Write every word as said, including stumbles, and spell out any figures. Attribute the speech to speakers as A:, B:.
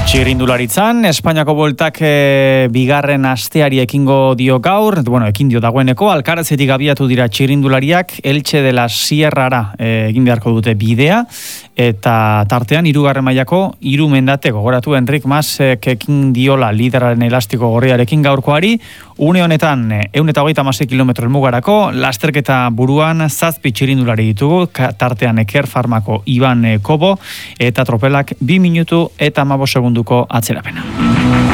A: Txirrindularitzan, Espainiako Bueltak e, bigarren asteari ekingo dio gaur, bueno, ekin dio dagoeneko, Alkarazetik abiatu dira txirrindulariak, Elche de la Sierrara e, egin beharko dute bidea, eta tartean hirugarren mailako hiru mendate gogoratu Enrik Masek ekin diola lideraren elastiko gorriarekin gaurkoari, une honetan ehun eta hogeita hamasei kilometro helmugarako, lasterketa buruan zazpi txirrindulari ditugu, tartean Eker Farmako Iban Kobo, eta tropelak bi minutu eta hamabost segunduko atzerapena.